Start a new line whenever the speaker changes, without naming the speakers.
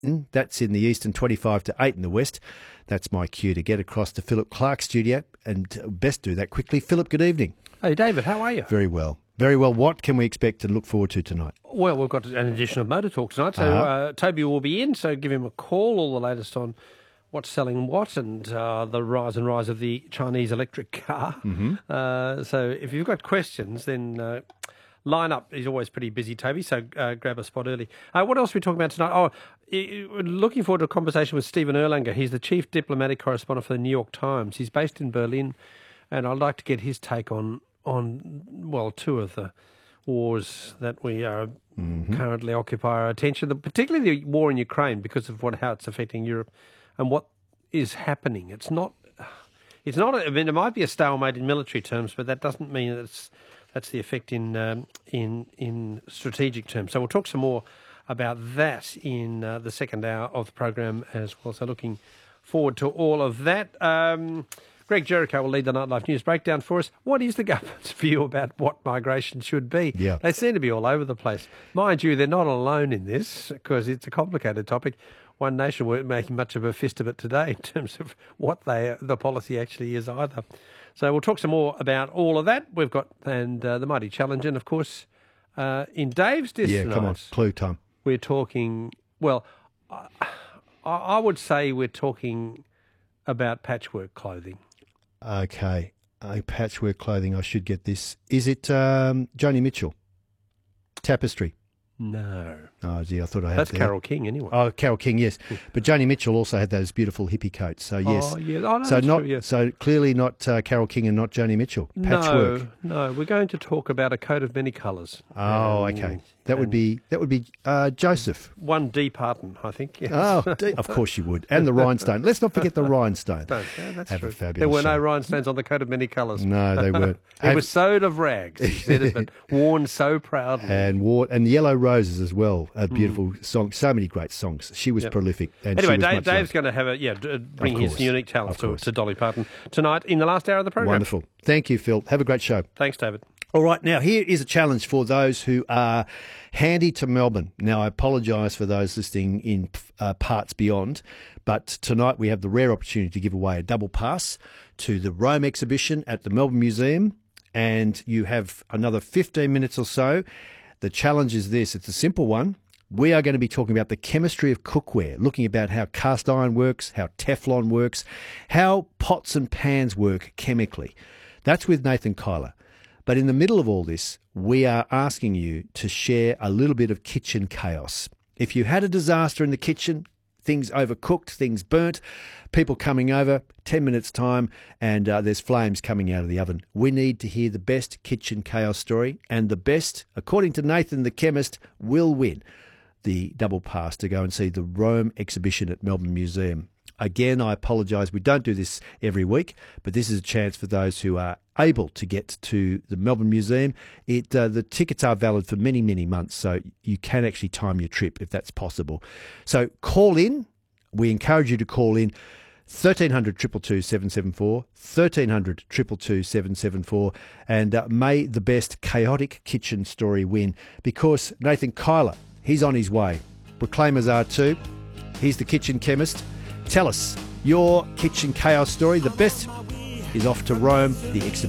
That's in the east and 25 to 8 in the west. That's my cue to get across to Philip Clark's studio, and best do that quickly. Philip, good evening.
Hey, David, how are you?
Very well. Very well. What can we expect and look forward to tonight?
Well, we've got an edition of Motor Talk tonight, so Toby will be in, so give him a call, all the latest on what's selling what and the rise of the Chinese electric car. Mm-hmm. So if you've got questions, then line up. He's always pretty busy, Toby, so grab a spot early. What else are we talking about tonight? Looking forward to a conversation with Stephen Erlanger. He's the chief diplomatic correspondent for the New York Times. He's based in Berlin, and I'd like to get his take on two of the wars that we currently occupy our attention, particularly the war in Ukraine, because of how it's affecting Europe and what is happening. It's not. I mean, it might be a stalemate in military terms, but that doesn't mean that's the effect in strategic terms. So we'll talk some more about that in the second hour of the program as well. So looking forward to all of that. Greg Jericho will lead the Nightlife News Breakdown for us. What is the government's view about what migration should be?
Yeah.
They seem to be all over the place. Mind you, they're not alone in this because it's a complicated topic. One Nation weren't making much of a fist of it today in terms of what the policy actually is either. So we'll talk some more about all of that. We've got the Mighty Challenge, and of course, in Dave's Disc tonight,
come on, clue time.
We're talking, well, I would say we're talking about patchwork clothing.
Okay, patchwork clothing. I should get this. Is it Joni Mitchell? Tapestry.
No.
Oh, gee, I thought I had
That's
there.
Carole King, anyway.
Oh, Carole King, yes. But Joni Mitchell also had those beautiful hippie coats. So yes.
Oh, yeah. Oh, no,
so
that's
not
true, yes.
so clearly not Carole King and not Joni Mitchell. Patchwork.
No. We're going to talk about a coat of many colours.
Oh, okay. That would be Joseph.
One D Parton, I think. Yes.
Oh, of course you would. And the rhinestone. Let's not forget the rhinestone.
That's
Have
true.
a fabulous
There were no
show.
rhonestones on the coat of many colours.
No, they weren't.
It was sewed of rags, he said it, but worn so proudly.
And Yellow Roses as well. A beautiful song. So many great songs. She was prolific. And
anyway,
she was
Dave's going to have bring his unique talents to Dolly Parton tonight in the last hour of the program.
Wonderful. Thank you, Phil. Have a great show.
Thanks, David.
All right, now here is a challenge for those who are handy to Melbourne. Now, I apologise for those listening in parts beyond, but tonight we have the rare opportunity to give away a double pass to the Rome exhibition at the Melbourne Museum, and you have another 15 minutes or so. The challenge is this. It's a simple one. We are going to be talking about the chemistry of cookware, looking about how cast iron works, how Teflon works, how pots and pans work chemically. That's with Nathan Kyler. But in the middle of all this, we are asking you to share a little bit of kitchen chaos. If you had a disaster in the kitchen, things overcooked, things burnt, people coming over, 10 minutes time, and there's flames coming out of the oven. We need to hear the best kitchen chaos story, and the best, according to Nathan the chemist, will win the double pass to go and see the Rome exhibition at Melbourne Museum. Again, I apologise, we don't do this every week, but this is a chance for those who are able to get to the Melbourne Museum. The tickets are valid for many, many months, so you can actually time your trip if that's possible. So call in. We encourage you to call in 1300 222 774, 1300 222 774, and may the best chaotic kitchen story win, because Nathan Kyler, he's on his way. Proclaimers are too. He's the kitchen chemist. Tell us your kitchen chaos story. The best is off to Rome, the exhibition.